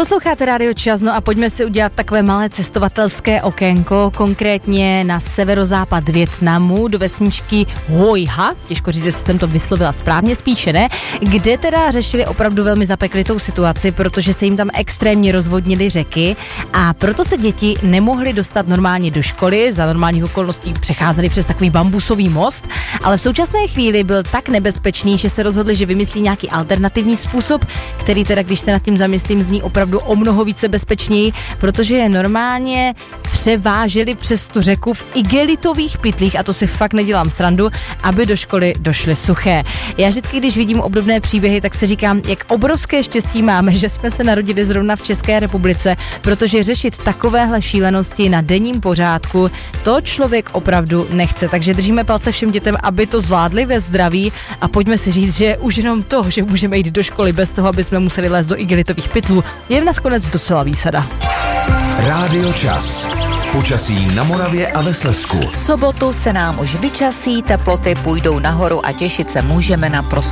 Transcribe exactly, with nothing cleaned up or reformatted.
Posloucháte Rádio Čas, no a pojďme si udělat takové malé cestovatelské okénko, konkrétně na severozápad Vietnamu, do vesničky Hoi Ha, těžko říct, jestli jsem to vyslovila správně, spíše ne, kde teda řešili opravdu velmi zapeklitou situaci, protože se jim tam extrémně rozvodnily řeky a proto se děti nemohly dostat normálně do školy, za normálních okolností přecházeli přes takový bambusový most, ale v současné chvíli byl tak nebezpečný, že se rozhodli, že vymyslí nějaký alternativní způsob, který teda, když se nad tím zamyslím, zní opravdu o mnoho více bezpečněji, protože je normálně převáželi přes tu řeku v igelitových pytlích, a to si fakt nedělám srandu, aby do školy došly suché. Já vždycky, když vidím obdobné příběhy, tak si říkám, jak obrovské štěstí máme, že jsme se narodili zrovna v České republice, protože řešit takovéhle šílenosti na denním pořádku, to člověk opravdu nechce. Takže držíme palce všem dětem, aby to zvládli ve zdraví a pojďme si říct, že už jenom to, že můžeme jít do školy bez toho, aby jsme museli lézt do igelitových pytlů, je nakonec docela výsada. Rádio Čas. Počasí na Moravě a ve Slezsku. V sobotu se nám už vyčasí, teploty půjdou nahoru a těšit se můžeme na prostor